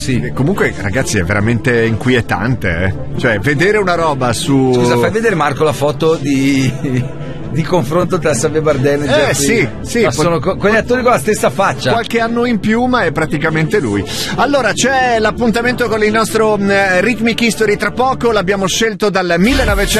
Sì. Comunque, ragazzi, è veramente inquietante, eh? Cioè, vedere una roba su... Scusa, fai vedere, Marco, la foto di confronto tra Xavier Bardem e Jeffrey. Sì. Ma sono quegli attori con la stessa faccia. Qualche anno in più, ma è praticamente lui. Allora, c'è l'appuntamento con il nostro Rhythmic History tra poco. L'abbiamo scelto dal 1900.